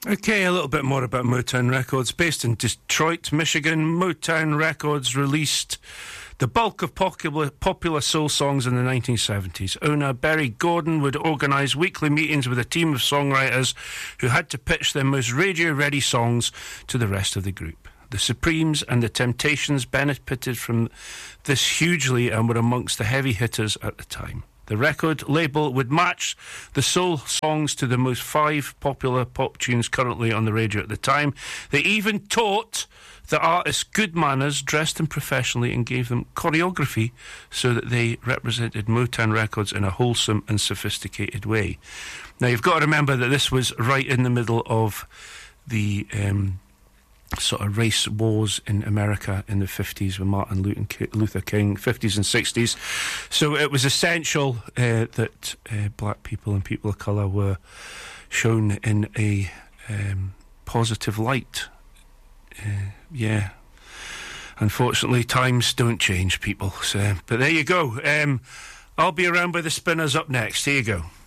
Okay, a little bit more about Motown Records. Based in Detroit, Michigan, Motown Records released the bulk of popular soul songs in the 1970s. Owner Berry Gordy would organise weekly meetings with a team of songwriters who had to pitch their most radio-ready songs to the rest of the group. The Supremes and the Temptations benefited from this hugely and were amongst the heavy hitters at the time. The record label would match the soul songs to the most 5 popular pop tunes currently on the radio at the time. They even taught the artists good manners, dressed them professionally, and gave them choreography so that they represented Motown Records in a wholesome and sophisticated way. Now, you've got to remember that this was right in the middle of the sort of race wars in America in the 50s with Martin Luther King, 50s and 60s. So it was essential that black people and people of colour were shown in a positive light. Unfortunately, times don't change, people. So, but there you go. I'll be around by the Spinners up next. Here you go.